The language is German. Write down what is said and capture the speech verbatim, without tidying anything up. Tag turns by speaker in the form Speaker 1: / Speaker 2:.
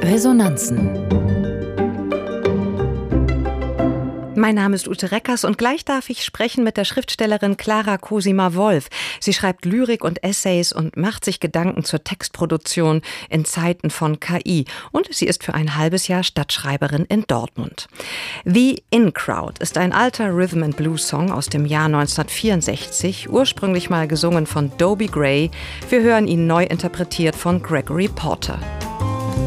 Speaker 1: Resonanzen.
Speaker 2: Mein Name ist Ute Reckers und gleich darf ich sprechen mit der Schriftstellerin Klara Cosima-Wolf. Sie schreibt Lyrik und Essays und macht sich Gedanken zur Textproduktion in Zeiten von K I. Und sie ist für ein halbes Jahr Stadtschreiberin in Dortmund. The In Crowd ist ein alter Rhythm-and-Blues-Song aus dem Jahr neunzehnhundertvierundsechzig, ursprünglich mal gesungen von Dobie Gray. Wir hören ihn neu interpretiert von Gregory Porter.